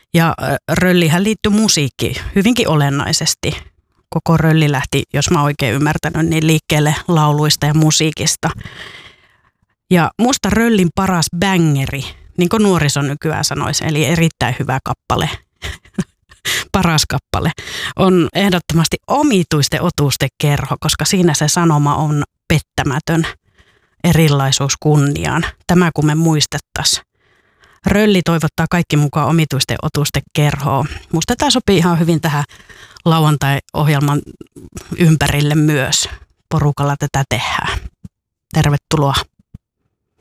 Ja röllihän liittyi musiikkiin hyvinkin olennaisesti. Koko rölli lähti, jos mä oikein ymmärtänyt, niin liikkeelle lauluista ja musiikista. Ja musta röllin paras bängeri, niin kuin nuoriso nykyään sanoisi, eli erittäin hyvä kappale, paras kappale, on ehdottomasti Omituisten otusten kerho, koska siinä se sanoma on pettämätön, erilaisuus kunniaan. Tämä kun me muistettaisiin. Rölli toivottaa kaikki mukaan Omituisten otusten kerhoon. Musta tämä sopii ihan hyvin tähän lauantai-ohjelman ympärille myös. Porukalla tätä tehdään. Tervetuloa.